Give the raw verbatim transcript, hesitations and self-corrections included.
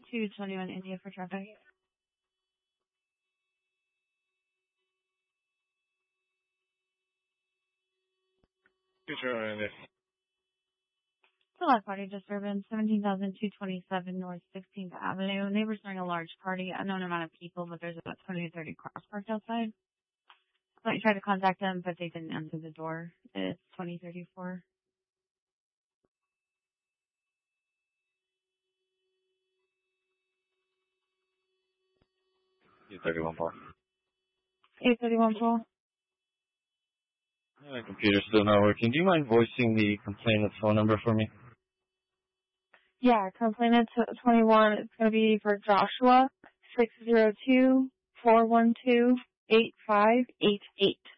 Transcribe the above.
two twenty-one India for traffic. two twenty-one India. It's a large party disturbance, seventeen thousand two twenty-seven North sixteenth Avenue. Neighbors throwing a large party, unknown amount of people, but there's about twenty to thirty cars parked outside. I tried to contact them, but they didn't answer the door. It's twenty thirty-four. eight thirty-one Paul. eight thirty-one Paul. My computer's still not working. Do you mind voicing the complainant's phone number for me? Yeah, complainant twenty-one. It's going to be for Joshua, six zero two, four one two, eight five eight eight.